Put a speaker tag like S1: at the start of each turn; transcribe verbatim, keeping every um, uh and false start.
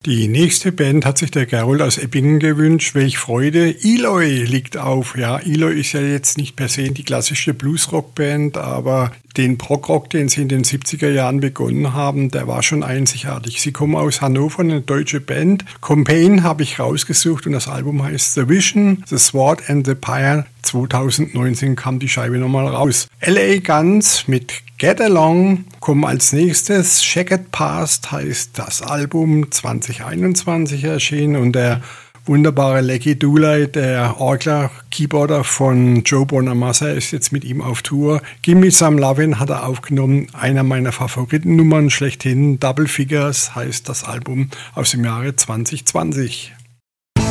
S1: Die nächste Band hat sich der Gerold aus Eppingen gewünscht. Welch Freude. Eloy liegt auf. Ja, Eloy ist ja jetzt nicht per se die klassische Bluesrock-Band, aber den Prog-Rock, den sie in den siebziger Jahren begonnen haben, der war schon einzigartig. Sie kommen aus Hannover, eine deutsche Band. Campaign habe ich rausgesucht und das Album heißt The Vision, The Sword and the Pyre. zwanzig neunzehn kam die Scheibe nochmal raus. L A Guns mit Get Along kommen als nächstes. Checkered Past heißt das Album, zwanzig einundzwanzig erschienen, und der wunderbare Lecky Dooley, der Orgler, Keyboarder von Joe Bonamassa, ist jetzt mit ihm auf Tour. Gimme Some Lovin' hat er aufgenommen, einer meiner Favoritennummern schlechthin. Double Figures heißt das Album aus dem Jahre zwanzig zwanzig.